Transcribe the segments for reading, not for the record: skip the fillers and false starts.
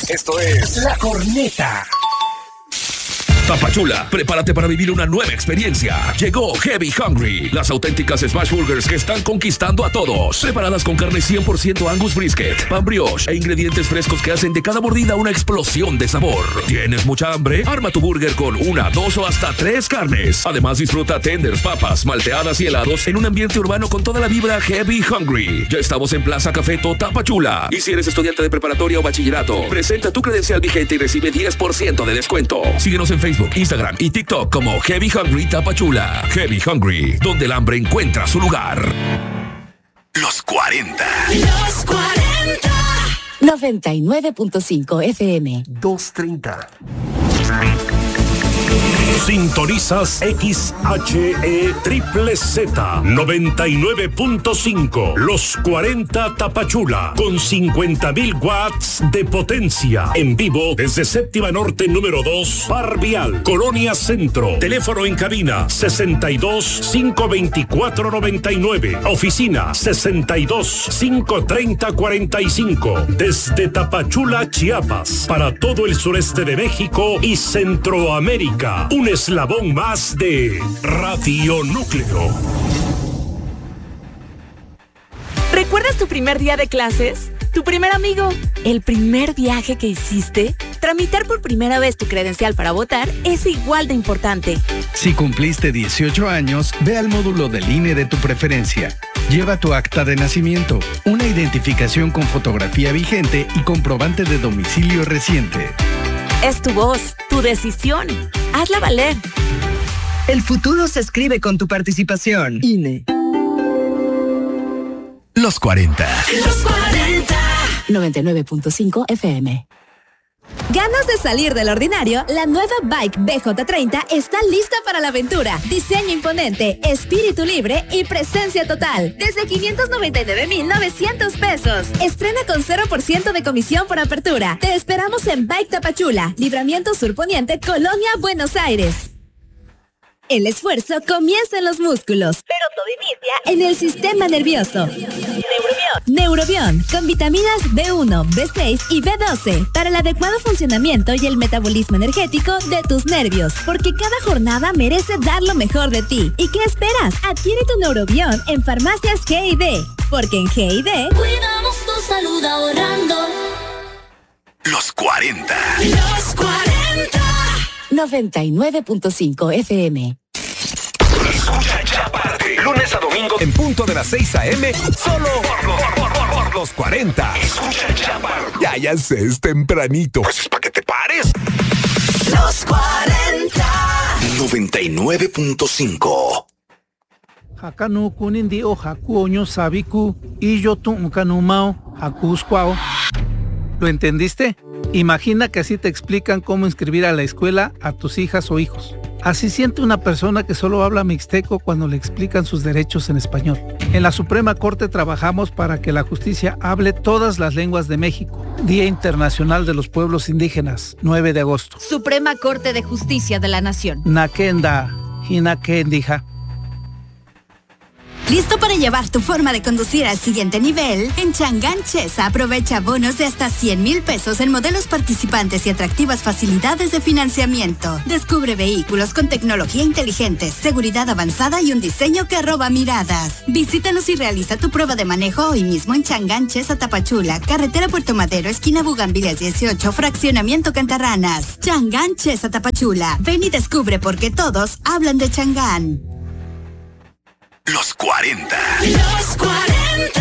Esto es La Corneta. Tapachula, prepárate para vivir una nueva experiencia. Llegó Heavy Hungry, las auténticas Smash Burgers que están conquistando a todos. Preparadas con carne 100% Angus Brisket, pan brioche e ingredientes frescos que hacen de cada mordida una explosión de sabor. ¿Tienes mucha hambre? Arma tu burger con 1, 2 o hasta 3 carnes. Además, disfruta tenders, papas, malteadas y helados en un ambiente urbano con toda la vibra Heavy Hungry. Ya estamos en Plaza Cafeto, Tapachula. Y si eres estudiante de preparatoria o bachillerato, presenta tu credencial vigente y recibe 10% de descuento. Síguenos en Facebook, Instagram y TikTok como Heavy Hungry Tapachula. Heavy Hungry, donde el hambre encuentra su lugar. Los 40. Los 40. 99.5 FM. 230. Sintonizas XHE Triple Z 99.5 Los 40 Tapachula con 50,000 watts de potencia en vivo desde Séptima Norte número 2 Par Vial, Colonia Centro. Teléfono en cabina 62-524-99. Oficina 62-530-45. Desde Tapachula, Chiapas, para todo el sureste de México y Centroamérica. Un eslabón más de Radio Núcleo. ¿Recuerdas tu primer día de clases? ¿Tu primer amigo? ¿El primer viaje que hiciste? Tramitar por primera vez tu credencial para votar es igual de importante. Si cumpliste 18 años, ve al módulo del INE de tu preferencia. Lleva tu acta de nacimiento, una identificación con fotografía vigente y comprobante de domicilio reciente. Es tu voz, tu decisión. Hazla valer. El futuro se escribe con tu participación. INE. Los 40. Los 40. 99.5 FM. ¿Ganas de salir del ordinario? La nueva Bike BJ30 está lista para la aventura. Diseño imponente, espíritu libre y presencia total. Desde 599,900 pesos. Estrena con 0% de comisión por apertura. Te esperamos en Bike Tapachula, Libramiento Sur Poniente, Colonia Buenos Aires. El esfuerzo comienza en los músculos, pero todo inicia en el sistema nervioso. Neurobión, con vitaminas B1, B6 y B12 para el adecuado funcionamiento y el metabolismo energético de tus nervios, porque cada jornada merece dar lo mejor de ti. ¿Y qué esperas? Adquiere tu Neurobión en Farmacias G&D, porque en G&D cuidamos tu salud ahorrando. Los 40. Los 40. 99.5 FM. Escucha Chaparte. Lunes a domingo en punto de las 6 a.m. Solo por los 40. Escucha Chaparte. Ya sé, es tempranito. Pues es para que te pares. Los 40. 99.5. Hakanu kunindi o hakuoño sabiku y yo tuncanumao hakuscuao. ¿Lo entendiste? Imagina que así te explican cómo inscribir a la escuela a tus hijas o hijos. Así siente una persona que solo habla mixteco cuando le explican sus derechos en español. En la Suprema Corte trabajamos para que la justicia hable todas las lenguas de México. Día Internacional de los Pueblos Indígenas, 9 de agosto. Suprema Corte de Justicia de la Nación. Nakenda, hinakendija. ¿Listo para llevar tu forma de conducir al siguiente nivel? En Chang'an Chesa aprovecha bonos de hasta 100,000 pesos en modelos participantes y atractivas facilidades de financiamiento. Descubre vehículos con tecnología inteligente, seguridad avanzada y un diseño que roba miradas. Visítanos y realiza tu prueba de manejo hoy mismo en Chang'an Chesa Tapachula, carretera Puerto Madero, esquina Bugambilias 18, fraccionamiento Cantarranas. Chang'an Chesa Tapachula. Ven y descubre por qué todos hablan de Chang'an. Los 40. Los 40.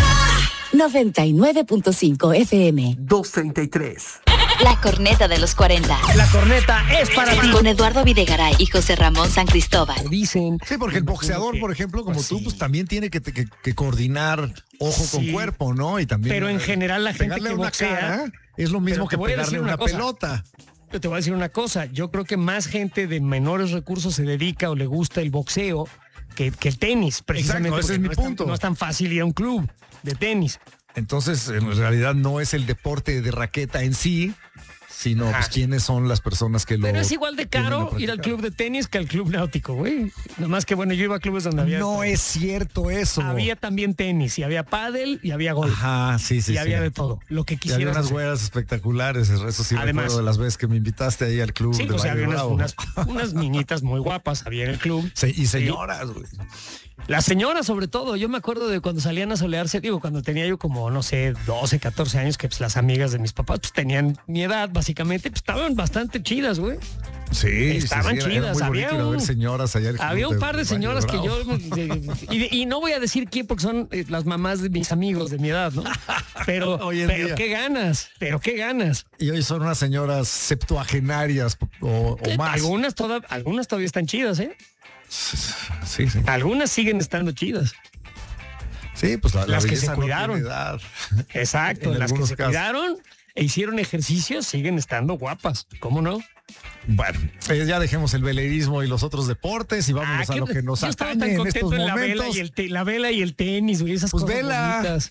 99.5 FM. 233. La corneta de los 40. La corneta es para ti. Con Eduardo Videgaray y José Ramón San Cristóbal. Dicen. Sí, porque el boxeador, por ejemplo, como tú, pues también tiene que coordinar ojo con cuerpo, ¿no? Y también. Pero en general la gente que boxea cara es lo mismo que pegarle una pelota. Yo te voy a decir una cosa. Yo creo que más gente de menores recursos se dedica o le gusta el boxeo que el tenis, precisamente. Exacto, ese es mi punto. No es tan fácil ir a un club de tenis. Entonces, en realidad no es el deporte de raqueta en sí, sino pues quiénes son las personas que lo... Pero es igual de caro ir al club de tenis que al club náutico, güey. Nada más que, bueno, yo iba a clubes donde había... No es cierto eso. Había también tenis, y había pádel, y había golf. Ajá, sí. Y había de todo, lo que quisieras. Y había unas güeras espectaculares, eso sí. Además, recuerdo de las veces que me invitaste ahí al club. Sí, de o sea, Valle había Bravo. unas niñitas muy guapas, había en el club. Sí, y señoras, güey. Las señoras, sobre todo, yo me acuerdo de cuando salían a solearse, digo, cuando tenía yo como, no sé, 12, 14 años, que pues las amigas de mis papás pues tenían mi edad, básicamente, pues estaban bastante chidas, güey. Sí, estaban chidas. Había un par de señoras que yo y no voy a decir quién porque son las mamás de mis amigos de mi edad, ¿no? Pero qué ganas. Y hoy son unas señoras septuagenarias o más. Algunas todavía están chidas, ¿eh? Sí. Algunas siguen estando chidas. Sí, pues las que se cuidaron. Exacto, las que se cuidaron e hicieron ejercicios siguen estando guapas. ¿Cómo no? Bueno, ya dejemos el velerismo y los otros deportes y vámonos a lo que nos atañe en estos momentos. La vela y el tenis, güey, esas cosas bonitas.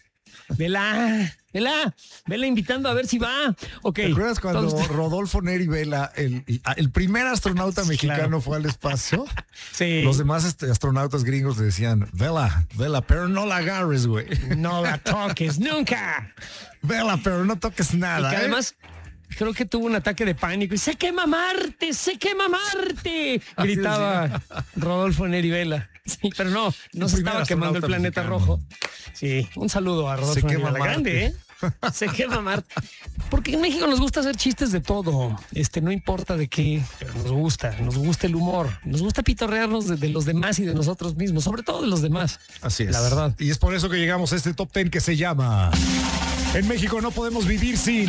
Vela invitando a ver si va. Okay. ¿Te acuerdas cuando Rodolfo Neri Vela, el primer astronauta mexicano, fue al espacio? Sí. Los demás astronautas gringos le decían, Vela, pero no la agarres, güey. No la toques, nunca. Vela, pero no toques nada. Y que además creo que tuvo un ataque de pánico y sé que mamarte, gritaba Rodolfo Neri Vela. Sí, pero no se estaba quemando el planeta rojo. Sí, un saludo a Rodolfo Neri Vela, grande, ¿eh? Se quema Marte. Porque en México nos gusta hacer chistes de todo. No importa de qué, pero nos gusta el humor. Nos gusta pitorrearnos de los demás y de nosotros mismos, sobre todo de los demás. Así es. La verdad. Y es por eso que llegamos a este top 10 que se llama En México no podemos vivir sin...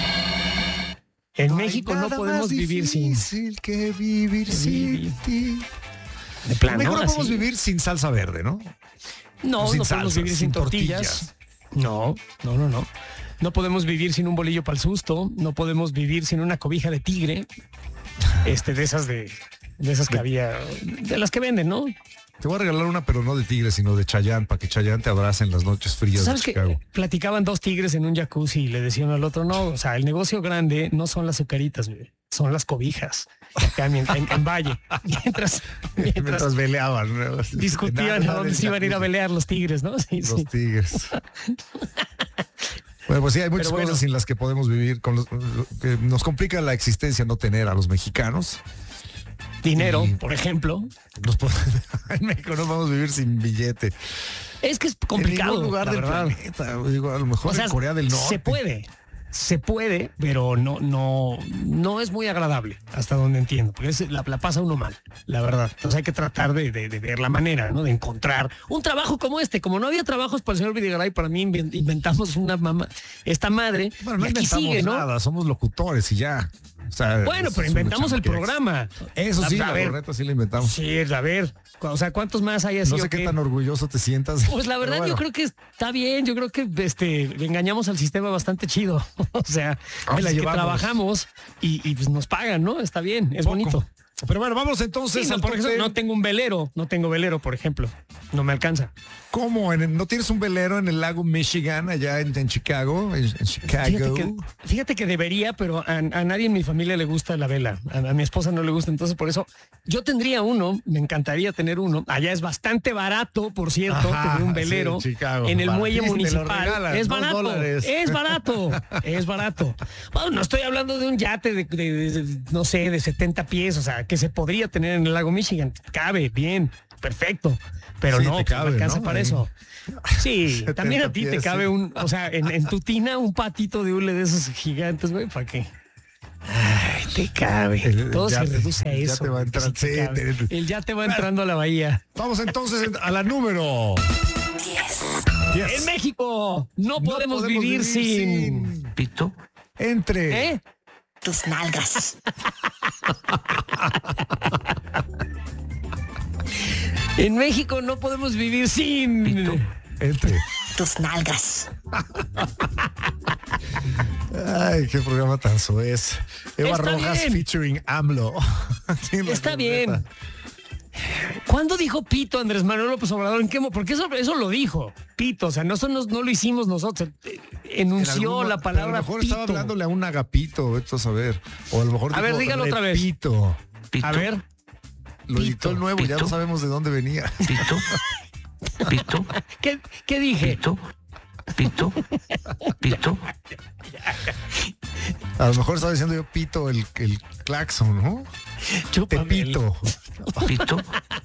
En México no podemos vivir sin... que vivir sin ti. De plano, en México no podemos vivir sin salsa verde, ¿no? No podemos vivir sin tortillas. No. No podemos vivir sin un bolillo para el susto. No podemos vivir sin una cobija de tigre. De esas que había, de las que venden, ¿no? Te voy a regalar una, pero no de tigre, sino de Chayanne, para que Chayanne te abrace en las noches frías de Chicago. ¿Sabes que platicaban dos tigres en un jacuzzi y le decían al otro, no, o sea, el negocio grande no son las azucaritas, güey, son las cobijas. Acá en Valle. Mientras veleaban, ¿no? Discutían a dónde se iban a ir a velear los tigres, ¿no? Sí, los tigres. Bueno, pues sí, hay muchas cosas sin las que podemos vivir, que nos complica la existencia no tener a los mexicanos. Dinero, por ejemplo. En México no vamos a vivir sin billete. Es que es complicado. En ningún lugar del planeta. Digo, a lo mejor en Corea del Norte. Se puede, pero no es muy agradable, hasta donde entiendo, porque la pasa uno mal, la verdad. Entonces hay que tratar de ver la manera, ¿no? De encontrar un trabajo como este. Como no había trabajos para el señor Videgaray, para mí inventamos esta madre. Bueno, no y aquí inventamos sigue, ¿no? nada, somos locutores y ya. O sea, bueno, pero inventamos el programa. Eso sí, la verdad sí lo inventamos. Sí, a ver. O sea, ¿cuántos más hay así? No sé qué tan orgulloso te sientas. Pues la verdad, yo creo que está bien. Yo creo que le engañamos al sistema bastante chido. O sea, que trabajamos y pues nos pagan, ¿no? Está bien, es bonito. Pero bueno, vamos entonces. Sí, por ejemplo, no tengo velero, por ejemplo. No me alcanza. ¿Cómo? ¿No tienes un velero en el lago Michigan, allá en Chicago? En Chicago. Fíjate que debería, pero a nadie en mi familia le gusta la vela. A mi esposa no le gusta, entonces por eso yo tendría uno, me encantaría tener uno. Allá es bastante barato, por cierto, tener un velero en el muelle municipal. Es barato. Bueno, no estoy hablando de un yate de no sé, de 70 pies, o sea, que se podría tener en el lago Michigan. Cabe, bien, perfecto. Pero no, cabe, me alcanza para eso. Sí, también a ti te cabe o sea, en tu tina un patito de hule de esos gigantes, güey, ¿para qué? Ay, te cabe. Todo se reduce a eso. Ya te va a entrar, el ya te va entrando a la bahía. Vamos entonces a la número 10. En México no podemos vivir sin... Pito. Entre... tus nalgas. En México no podemos vivir sin... Pito. Entre tus nalgas. Ay, qué programa tan soez. Eva Rojas featuring AMLO. Está bien. ¿Cuándo dijo pito Andrés Manuel López Obrador? ¿En qué? Porque eso lo dijo. Pito, o sea, no lo hicimos nosotros. enunció la palabra a lo mejor pito. estaba hablándole a un agapito, vete a saber. O a lo mejor a ver, dígalo otra vez. Pito. A ver. Lo editó el nuevo, ya no sabemos de dónde venía. Pito. ¿Qué dije? Pito. A lo mejor estaba diciendo yo pito el claxon, ¿no? Chúpame. Te pito. Pito.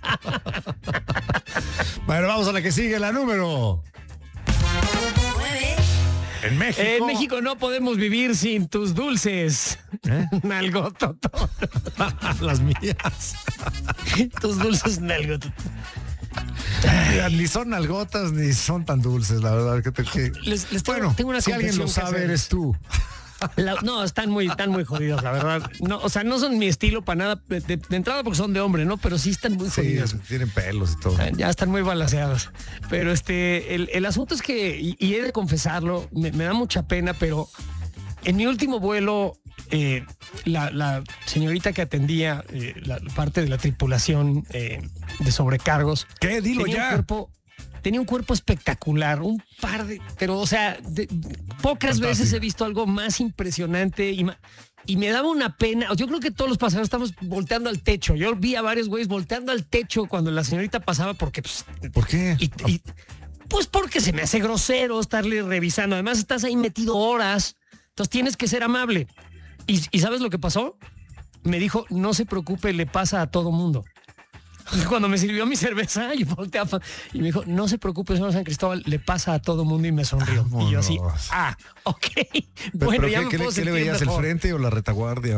Bueno, vamos a la que sigue, la número 9. En México. En México no podemos vivir sin tus dulces. Nalgototón. Las mías. Tus dulces nalgototón. Mira, ni son nalgotas ni son tan dulces, la verdad. Bueno, tengo una si alguien lo sabe, eres tú. No, están muy jodidos, la verdad. No, o sea, no son mi estilo para nada de entrada porque son de hombre, ¿no? Pero sí están muy jodidos. Tienen pelos y todo. Ya están muy balanceados. Pero el asunto es que, y he de confesarlo, me da mucha pena, pero en mi último vuelo, la señorita que atendía la parte de la tripulación de sobrecargos. ¿Qué? Dilo ya. Tenía un cuerpo espectacular, pero o sea, pocas veces he visto algo más impresionante y me daba una pena. Yo creo que todos los pasajeros estamos volteando al techo. Yo vi a varios güeyes volteando al techo cuando la señorita pasaba porque... Pues, ¿por qué? Pues porque se me hace grosero estarle revisando. Además estás ahí metido horas, entonces tienes que ser amable. ¿Y sabes lo que pasó? Me dijo, no se preocupe, le pasa a todo mundo. Cuando me sirvió mi cerveza, yo volteaba y me dijo, no se preocupe, señor San Cristóbal, le pasa a todo mundo, y me sonrió. Y yo así, ok. Bueno, ya me puedo sentir ¿le veías mejor. ¿El frente o la retaguardia?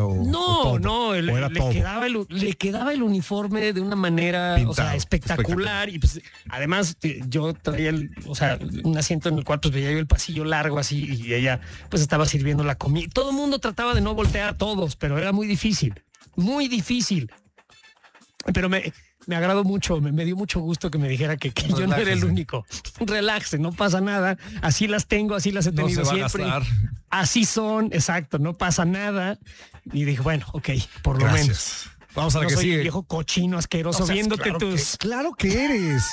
Le quedaba el uniforme de una manera espectacular. Y pues, además, yo traía un asiento en el cual pues veía yo el pasillo largo así, y ella pues estaba sirviendo la comida. Todo el mundo trataba de no voltear a todos, pero era muy difícil. Pero me agradó mucho, me dio mucho gusto que me dijera que yo no era el único. Relaxe, no pasa nada. Así las tengo, así las he tenido no se siempre. Va a gastar. Así son, exacto, no pasa nada. Y dije, bueno, ok, por lo menos. Vamos a la que soy sigue. un viejo cochino asqueroso viéndote claro que eres.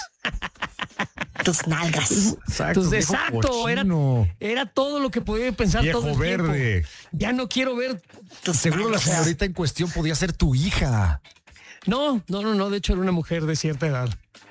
Tus nalgas. Exacto, era todo lo que podía pensar viejo todo el verde. tiempo. Ya no quiero ver tus Seguro nalgas. la señorita en cuestión podía ser tu hija. No, de hecho era una mujer de cierta edad.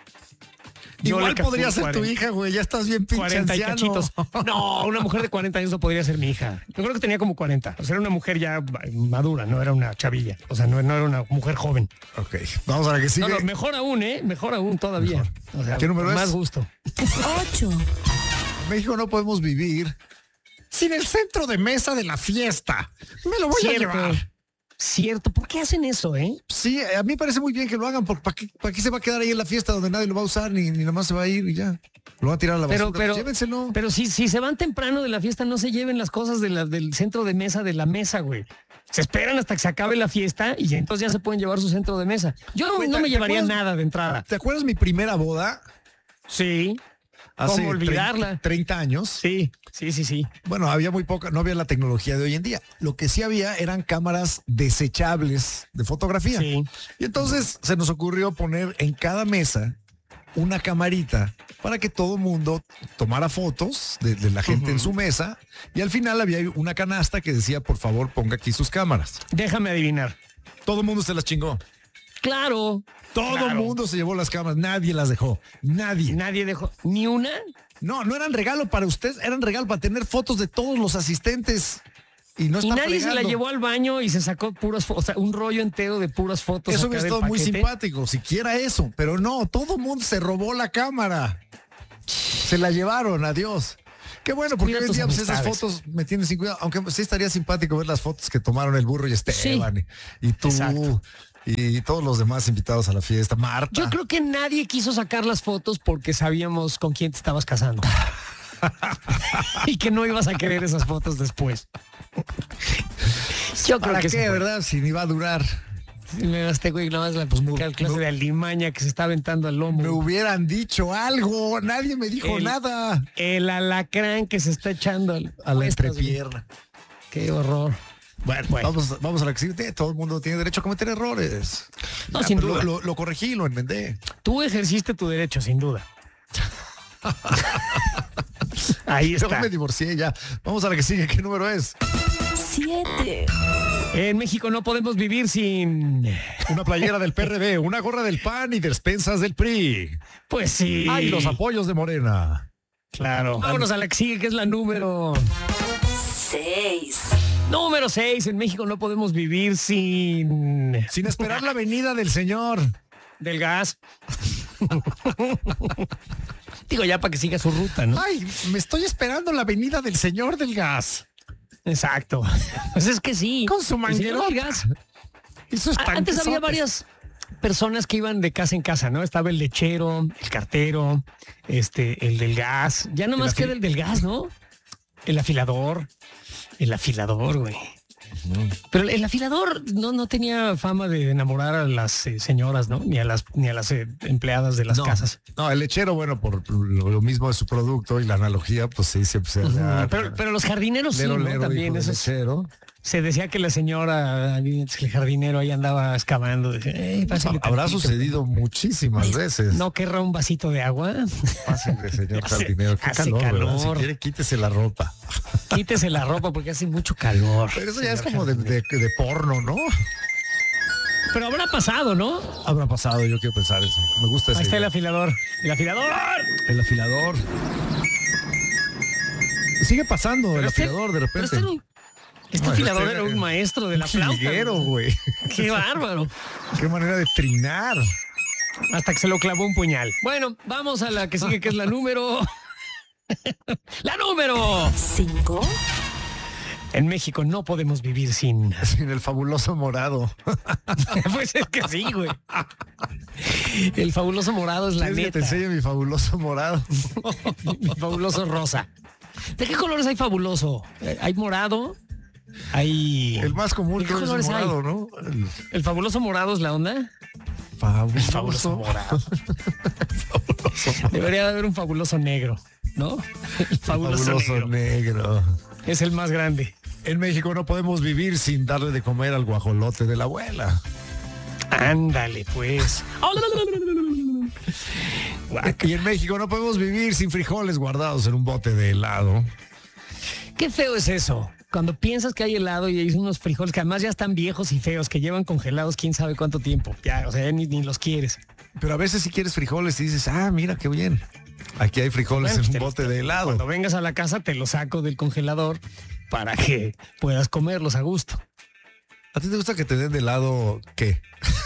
Igual podría ser tu hija, güey, ya estás bien pinche 40 y anciano. cachitos. No, una mujer de 40 años no podría ser mi hija. Yo creo que tenía como 40. O sea, era una mujer ya madura, no era una chavilla. O sea, no era una mujer joven. Ok, vamos a la que sigue. No, mejor aún todavía. O sea, ¿qué número más es? gusto. 8. En México no podemos vivir sin el centro de mesa de la fiesta. Me lo voy a llevar. Cierto, ¿por qué hacen eso, Sí, a mí me parece muy bien que lo hagan, porque ¿para qué se va a quedar ahí en la fiesta donde nadie lo va a usar, ni nada más se va a ir y ya? Lo va a tirar a la basura. Pero llévenselo. Pero si se van temprano de la fiesta, no se lleven las cosas del centro de mesa de la mesa, güey. Se esperan hasta que se acabe la fiesta y entonces ya se pueden llevar su centro de mesa. Yo no me llevaría nada de entrada. ¿Te acuerdas mi primera boda? Sí. Hace ¿Cómo olvidarla? 30 años. Sí. Bueno, había muy poca, no había la tecnología de hoy en día. Lo que sí había eran cámaras desechables de fotografía. Sí. Y entonces se nos ocurrió poner en cada mesa una camarita para que todo el mundo tomara fotos de la gente en su mesa, y al final había una canasta que decía, por favor, ponga aquí sus cámaras. Déjame adivinar. Todo el mundo se las chingó. Claro. Todo el mundo se llevó las cámaras, nadie las dejó. Nadie dejó ni una. No eran regalo para usted, eran regalo para tener fotos de todos los asistentes. Y nadie se la llevó al baño y se sacó puras fotos, o sea, un rollo entero de puras fotos. Eso hubiera estado muy simpático, siquiera eso, pero no, todo el mundo se robó la cámara. Se la llevaron, adiós. Qué bueno, porque hoy en día pues, esas fotos me tienen sin cuidado, aunque sí estaría simpático ver las fotos que tomaron el burro y Esteban y tú. Exacto. Y todos los demás invitados a la fiesta, Marta. Yo creo que nadie quiso sacar las fotos porque sabíamos con quién te estabas casando. Y que no ibas a querer esas fotos después. Yo creo que ¿verdad? Si ni va a durar. Este güey nada más la clase de alimaña que se está aventando al lomo. Me hubieran dicho algo, nadie me dijo nada. El alacrán que se está echando a la entrepierna. Qué horror. Bueno. Vamos a la que sigue. Todo el mundo tiene derecho a cometer errores. No, sin duda. Lo corregí, lo enmendé. Tú ejerciste tu derecho, sin duda. Ahí está. Yo me divorcié ya. Vamos a la que sigue. ¿Qué número es? 7. En México no podemos vivir sin... Una playera del PRD, una gorra del PAN y despensas del PRI. Pues sí. Ay, los apoyos de Morena. Claro. Vámonos a la que sigue, que es la número... 6. Número 6. En México no podemos vivir sin... Sin esperar la venida del señor. Del gas. Digo, ya para que siga su ruta, ¿no? Ay, me estoy esperando la venida del señor del gas. Exacto. Pues es que sí. Con su manguero del gas. Antes había varias personas que iban de casa en casa, ¿no? Estaba el lechero, el cartero, el del gas. Ya nomás queda el del gas, ¿no? El afilador, güey. Pero el afilador no tenía fama de enamorar a las señoras, ¿no? Ni a las empleadas de las casas. No, el lechero, bueno, por lo mismo de su producto y la analogía, pues sí, siempre se pero los jardineros sí, ¿no? También eso se decía que la señora, el jardinero ahí andaba excavando. Habrá sucedido muchísimas veces. ¿No querrá un vasito de agua? Pásale, señor jardinero. Qué calor. Si quiere, quítese la ropa. Quítese la ropa porque hace mucho calor. Pero eso ya es como de porno, ¿no? Pero habrá pasado, ¿no? Habrá pasado, yo quiero pensar eso. Me gusta eso. Ahí está el afilador. ¡El afilador! El afilador. Sigue pasando el afilador de repente. Este afilador era un maestro de la flauta. Jilguero, güey. Qué bárbaro. Qué manera de trinar. Hasta que se lo clavó un puñal. Bueno, vamos a la que sigue, que es la número... ¡La número 5! En México no podemos vivir sin el fabuloso morado. Pues es que sí, güey. El fabuloso morado es la neta. Te enseño mi fabuloso morado. Mi fabuloso rosa. ¿De qué colores hay fabuloso? Hay morado. Hay... El más común es morado, hay? ¿No? ¿El fabuloso morado es la onda? El fabuloso morado. Debería haber un fabuloso negro, ¿no? El fabuloso negro. Es el más grande. En México no podemos vivir sin darle de comer al guajolote de la abuela. Ándale, pues. Y en México no podemos vivir sin frijoles guardados en un bote de helado. Qué feo es eso. Cuando piensas que hay helado y hay unos frijoles que además ya están viejos y feos, que llevan congelados quién sabe cuánto tiempo. Ya, o sea, ya ni los quieres. Pero a veces si quieres frijoles y dices, mira qué bien. Aquí hay frijoles en un bote de helado. Cuando vengas a la casa te los saco del congelador para que puedas comerlos a gusto. ¿A ti te gusta que te den de helado qué?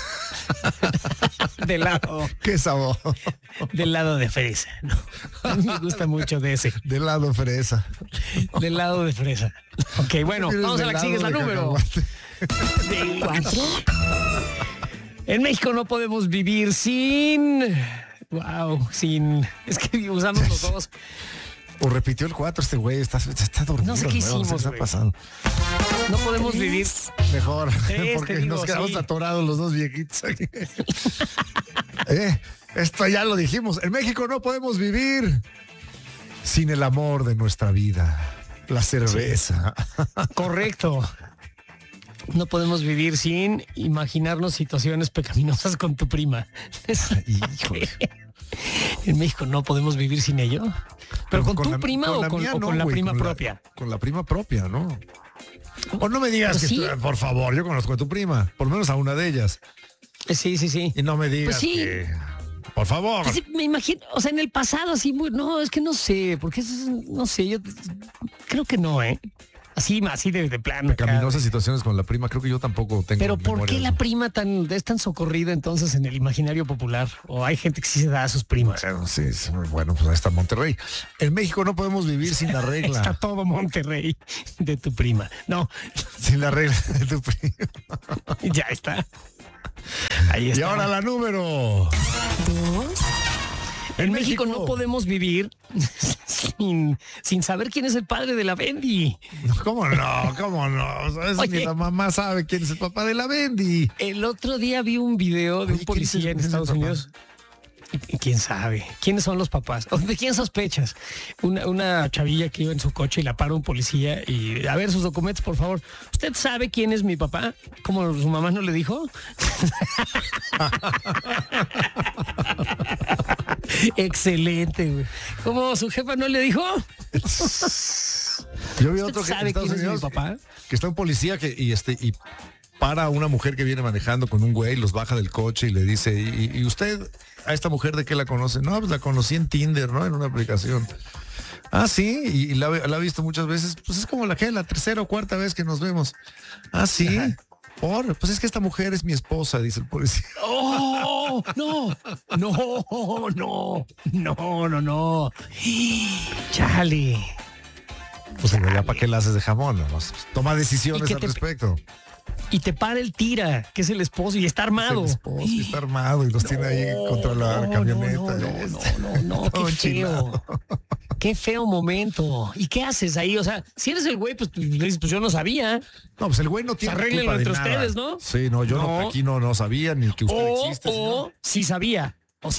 De helado. ¿Qué sabor? De helado de fresa, ¿no? A mí me gusta mucho de ese. De helado fresa. De helado de fresa. Ok, bueno, vamos a la que sigue, es la número 4. En México no podemos vivir sin... Wow, sin... Es que usamos los dos. O repitió el 4 este güey, está dormido. No sé qué hicimos, está pasando. No podemos vivir. Mejor, porque nos quedamos atorados los dos viejitos aquí. Esto ya lo dijimos. En México no podemos vivir sin el amor de nuestra vida, la cerveza. Sí. Correcto. No podemos vivir sin imaginarnos situaciones pecaminosas con tu prima. Híjole. En México no podemos vivir sin ello. ¿Pero con tu prima o con la prima propia? Con la prima propia, ¿no? O no me digas que, por favor, yo conozco a tu prima, por lo menos a una de ellas. Sí. Y no me digas que... Por favor. Pues me imagino, o sea, en el pasado así, no, es que no sé, porque no sé, yo creo que no, Así de plano. Pecaminosas situaciones con la prima, creo que yo tampoco tengo. Pero ¿por qué la prima es tan socorrida entonces en el imaginario popular? ¿O hay gente que sí se da a sus primas? Bueno, sí, bueno, pues ahí está Monterrey. En México no podemos vivir sin la regla. Está todo Monterrey de tu prima. No. Sin la regla de tu prima. Ya está. Ahí está. Y ahora la número 2. En México no podemos vivir sin saber quién es el padre de la Bendy. ¿Cómo no? ¿Sabes? Ni la mamá sabe quién es el papá de la Bendy. El otro día vi un video de un policía en Estados Unidos. ¿Quién sabe? ¿Quiénes son los papás? ¿De quién sospechas? Una chavilla que iba en su coche y la para un policía y a ver sus documentos, por favor. ¿Usted sabe quién es mi papá? ¿Cómo su mamá no le dijo? Excelente, güey. ¿Cómo su jefa no le dijo? Yo vi otro que sabe en Estados quién es Unidos, mi papá. que está un policía y para a una mujer que viene manejando con un güey, los baja del coche y le dice, ¿y usted a esta mujer de qué la conoce? No, pues la conocí en Tinder, ¿no? En una aplicación. Ah, sí, y la ha visto muchas veces. Pues es como la tercera o cuarta vez que nos vemos. Ah, sí. Pues es que esta mujer es mi esposa, dice el policía. ¡Oh! ¡No! ¡Chale! Pues ya para qué la haces de jamón, nomás toma decisiones al respecto. Y te para el tira, que es el esposo, y está armado. Y está armado y los tiene ahí contra la camioneta. No, qué feo. Qué feo momento. ¿Y qué haces ahí? O sea, si eres el güey, pues le dices, pues yo no sabía. No, pues el güey no tiene arréglenlo culpa de entre nada. ustedes, ¿no? Sí, no, yo no, aquí no sabía ni que usted existe. O sí sabía.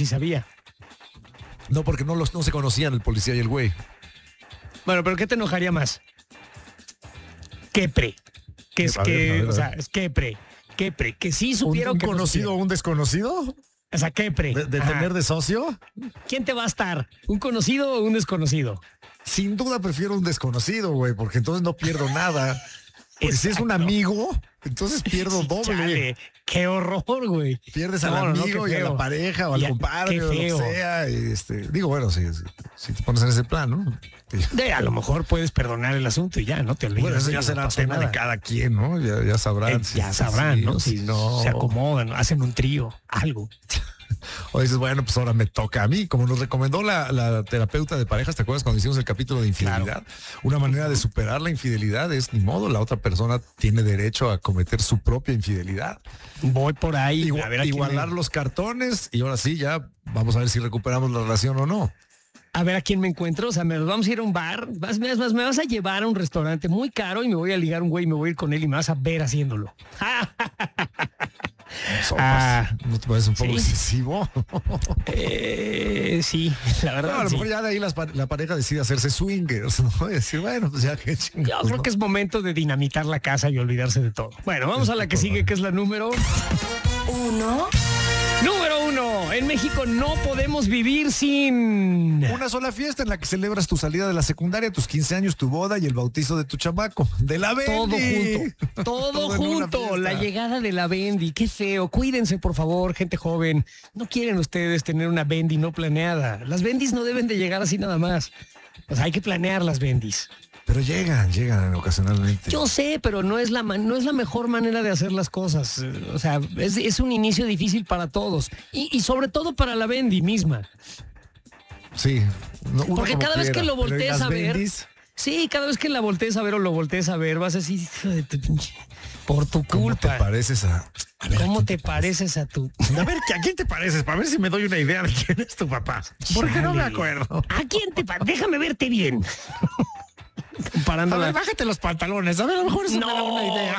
No, porque no se conocían el policía y el güey. Bueno, pero ¿qué te enojaría más? Quepre. Que es que, o sea, es Quepre, que sí supieron ¿Un que conocido o un desconocido? O sea, Quepre. ¿De tener de socio? ¿Quién te va a estar? ¿Un conocido o un desconocido? Sin duda prefiero un desconocido, güey, porque entonces no pierdo nada. Porque si es un amigo, entonces pierdo doble. Chale, qué horror, güey. Pierdes al amigo y a la pareja o al compadre o lo que sea. Digo, bueno, si te pones en ese plan, ¿no? A lo mejor puedes perdonar el asunto y ya, no te olvides. Bueno, eso ya será tema de cada quien, ¿no? Ya sabrán. Ya sabrán, ¿no? Si no se acomodan, hacen un trío, algo. O dices, bueno, pues ahora me toca a mí. Como nos recomendó la terapeuta de parejas, ¿te acuerdas cuando hicimos el capítulo de infidelidad? Claro. Una manera de superar la infidelidad es, ni modo, la otra persona tiene derecho a cometer su propia infidelidad. Voy por ahí. Igualar los cartones y ahora sí, ya vamos a ver si recuperamos la relación o no. A ver a quién me encuentro, o sea, me vamos a ir a un bar, me vas a llevar a un restaurante muy caro y me voy a ligar un güey y me voy a ir con él y me vas a ver haciéndolo. ¿No te parece un poco excesivo? Sí, la verdad. No, a lo mejor ya de ahí la pareja decide hacerse swingers, ¿no? Y decir, bueno, pues ya que chingados. Yo creo que es momento de dinamitar la casa y olvidarse de todo. Bueno, vamos a la que sigue, que es la número 1. Número 1. En México no podemos vivir sin una sola fiesta en la que celebras tu salida de la secundaria, tus 15 años, tu boda y el bautizo de tu chamaco. De la Bendy. Todo junto. La llegada de la Bendy. Qué feo. Cuídense, por favor, gente joven. No quieren ustedes tener una Bendy no planeada. Las Bendys no deben de llegar así nada más. O sea, hay que planear las Bendys. Pero llegan ocasionalmente. Yo sé, pero no es la mejor manera de hacer las cosas. O sea, es un inicio difícil para todos. Y sobre todo para la Bendy misma. Sí. Porque cada vez que lo voltees a ver... Sí, cada vez que la voltees a ver o lo voltees a ver, vas a decir, por tu culpa. ¿Cómo te pareces a ver, ¿Cómo te pareces a tu? A ver, ¿a quién te pareces? Para ver si me doy una idea de quién es tu papá. Porque no me acuerdo. ¿A quién te pareces? Déjame verte bien. Comparándola. A ver, bájate los pantalones. A ver, a lo mejor eso me da una idea.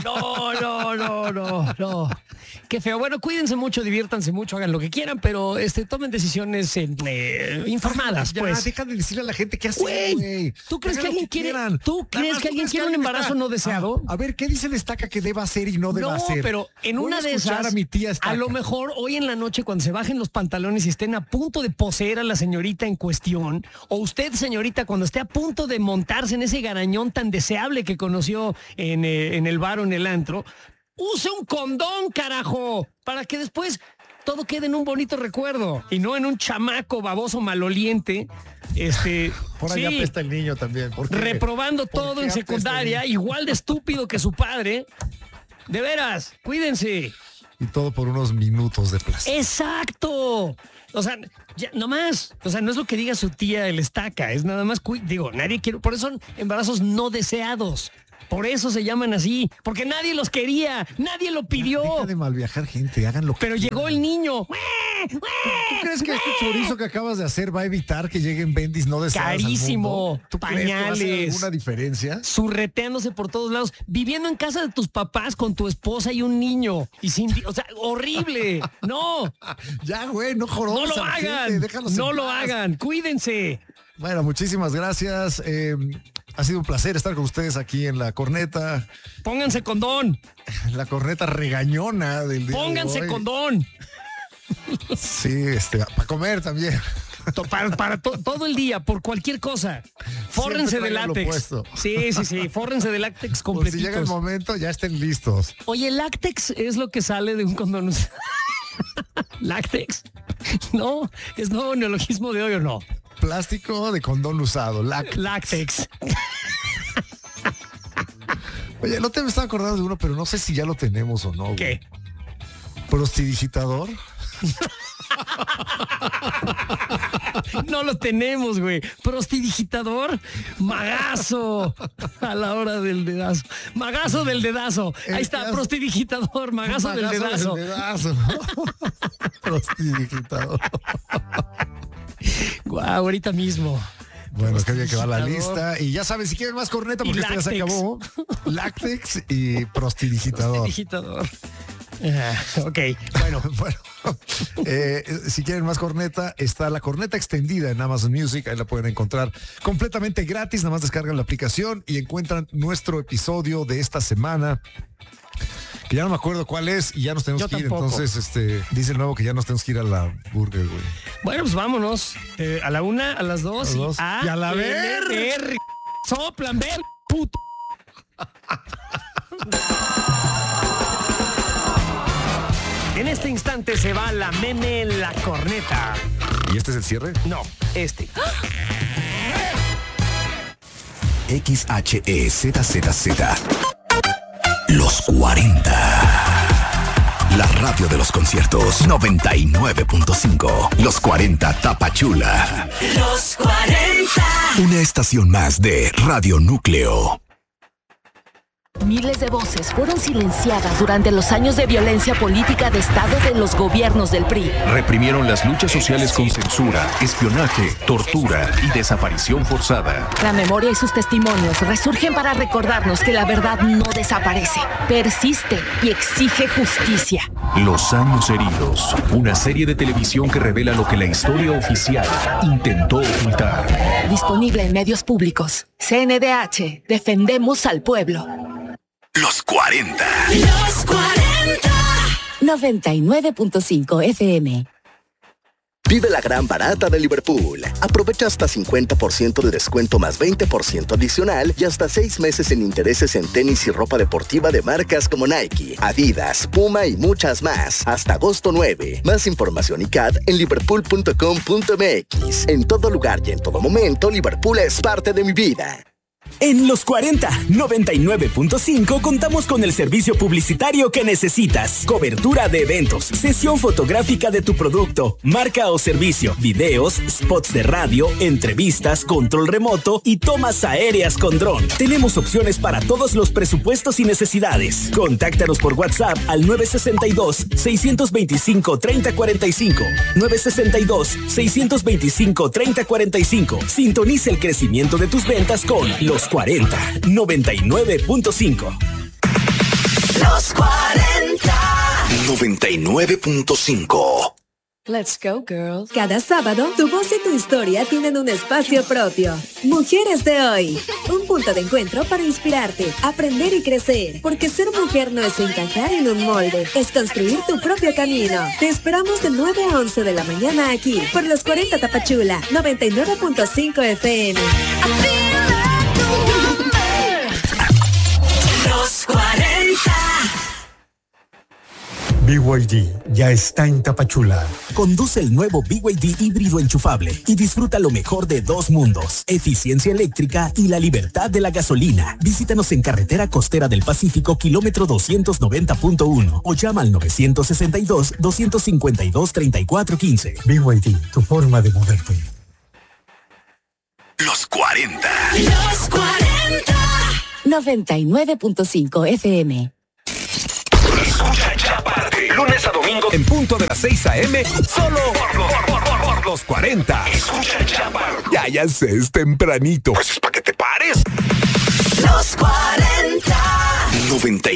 No. Qué feo. Bueno, cuídense mucho, diviértanse mucho, hagan lo que quieran, pero tomen decisiones informadas, ya, pues. Deja de decirle a la gente qué hacer, güey. ¿Tú crees que alguien quiere? ¿Tú crees que alguien quiere un embarazo no deseado? A ver, ¿qué dice el Estaca que deba hacer y no deba hacer? No, pero en una de esas, a lo mejor hoy en la noche cuando se bajen los pantalones y estén a punto de poseer a la señorita en cuestión, o usted, señorita, cuando esté a punto de montarse en ese garañón tan deseable que conoció en el bar o en el antro, use un condón, carajo, para que después todo quede en un bonito recuerdo y no en un chamaco baboso maloliente. Por ahí apesta el niño también. Reprobando todo en secundaria, igual de estúpido que su padre. De veras, cuídense. Y todo por unos minutos de placer. ¡Exacto! O sea, ya, no más. O sea, no es lo que diga su tía el Estaca, es nada más, nadie quiere, por eso son embarazos no deseados. Por eso se llaman así, porque nadie los quería, nadie lo pidió. Deja de malviajar gente, háganlo. Pero llegó el niño. ¿Tú crees que este chorizo que acabas de hacer va a evitar que lleguen Bendis no deseados carísimo, al mundo? ¿Tú pañales, crees que va a hacer alguna diferencia? Surreteándose por todos lados, viviendo en casa de tus papás con tu esposa y un niño. Y sin, o sea, horrible. No. Ya, güey, no jorobes. No lo hagan. No lo hagan. Cuídense. Bueno, muchísimas gracias. Ha sido un placer estar con ustedes aquí en La Corneta. Pónganse condón. La corneta regañona del día. Pónganse de hoy. condón. Sí, para comer también. Para todo el día, por cualquier cosa. Fórrense de látex. Sí, fórrense de látex completitos. Si llega el momento, ya estén listos. Oye, látex es lo que sale de un condón. ¿Látex? No, es nuevo neologismo de hoy o no. Plástico de condón usado. Látex. Oye, no te me estaba acordando de uno, pero no sé si ya lo tenemos o no. ¿Qué? ¿Prostidigitador? No lo tenemos, güey. Prostidigitador, magazo a la hora del dedazo. Magazo del dedazo. Ahí está, prostidigitador, magazo del dedazo. Prostidigitador. Guau, ahorita mismo. Bueno, qué bien que va la lista. Y ya saben, si quieren más corneta, porque esto ya se acabó. Látex y prostidigitador. Prostidigitador. Ok, bueno. Si quieren más corneta, está la corneta extendida en Amazon Music. Ahí la pueden encontrar completamente gratis. Nada más descargan la aplicación y encuentran nuestro episodio de esta semana, que ya no me acuerdo cuál es, y ya nos tenemos que ir. Entonces, dice el nuevo que ya nos tenemos que ir a la burger, güey. Bueno, pues vámonos. A la 1, a las 2 y a la ver. Soplan, ver, puto. En este instante se va la meme, la corneta. ¿Y este es el cierre? No, este. XHEZZZ. Los 40. La radio de los conciertos 99.5. Los 40 Tapachula. Los 40. Una estación más de Radio Núcleo. Miles de voces fueron silenciadas durante los años de violencia política de Estado de los gobiernos del PRI. Reprimieron las luchas sociales con censura, espionaje, tortura y desaparición forzada. La memoria y sus testimonios resurgen para recordarnos que la verdad no desaparece, persiste y exige justicia. Los años heridos, una serie de televisión que revela lo que la historia oficial intentó ocultar. Disponible en medios públicos. CNDH, defendemos al pueblo. Los 40. Los 40. 99.5 FM. Vive la gran barata de Liverpool. Aprovecha hasta 50% de descuento más 20% adicional y hasta 6 meses sin intereses en tenis y ropa deportiva de marcas como Nike, Adidas, Puma y muchas más. Hasta agosto 9. Más información y CAD en liverpool.com.mx. En todo lugar y en todo momento, Liverpool es parte de mi vida. En Los 40, 99.5 contamos con el servicio publicitario que necesitas. Cobertura de eventos, sesión fotográfica de tu producto, marca o servicio, videos, spots de radio, entrevistas, control remoto y tomas aéreas con dron. Tenemos opciones para todos los presupuestos y necesidades. Contáctanos por WhatsApp al 962-625-3045. 962-625-3045. Sintoniza el crecimiento de tus ventas con Los 40, 99.5. Los 40. 99.5. Let's go, girls. Cada sábado, tu voz y tu historia tienen un espacio propio. Mujeres de hoy. Un punto de encuentro para inspirarte, aprender y crecer. Porque ser mujer no es encajar en un molde, es construir tu propio camino. Te esperamos de 9 a 11 de la mañana aquí, por Los 40 Tapachula, 99.5 FM. Los 40. BYD ya está en Tapachula. Conduce el nuevo BYD híbrido enchufable y disfruta lo mejor de dos mundos: eficiencia eléctrica y la libertad de la gasolina. Visítanos en Carretera Costera del Pacífico, kilómetro 290.1 o llama al 962-252-3415. BYD, tu forma de moverte. Los 40. Los 40. 99.5 FM. Escucha Chaparte. Lunes a domingo en punto de las 6 a.m. Solo por los 40. Escucha Chaparte. Ya sé, es tempranito. Pues es para que te pares. Los 40. 99.